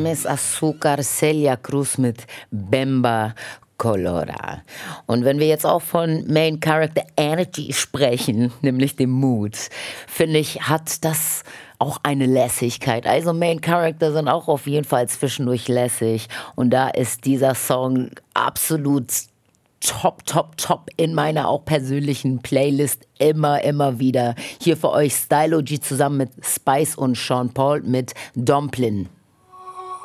Miss Azúcar, Celia Cruz mit Bemba Colora. Und wenn wir jetzt auch von Main Character Energy sprechen, nämlich dem Mood, finde ich, hat das auch eine Lässigkeit. Also Main Character sind auch auf jeden Fall zwischendurch lässig. Und da ist dieser Song absolut top, top, top in meiner auch persönlichen Playlist immer wieder. Hier für euch Stylo G zusammen mit Spice und Sean Paul mit Domplin.